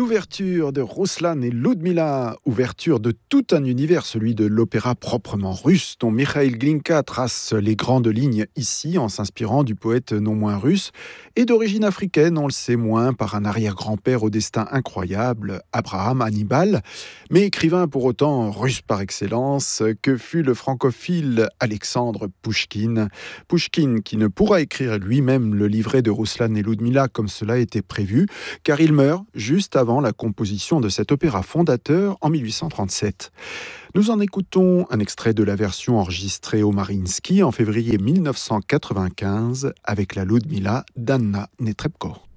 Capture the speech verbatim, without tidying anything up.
L'ouverture de Ruslan et Ludmila, ouverture de tout un univers, celui de l'opéra proprement russe, dont Mikhail Glinka trace les grandes lignes ici, en s'inspirant du poète non moins russe, et d'origine africaine, on le sait moins, par un arrière-grand-père au destin incroyable, Abraham Hannibal, mais écrivain pour autant russe par excellence, que fut le francophile Alexandre Pouchkine. Pouchkine qui ne pourra écrire lui-même le livret de Ruslan et Ludmila comme cela était prévu, car il meurt juste avant la composition de cet opéra fondateur en mille huit cent trente-sept. Nous en écoutons un extrait de la version enregistrée au Mariinsky en février mille neuf cent quatre-vingt-quinze avec la Ludmila d'Anna Netrebko.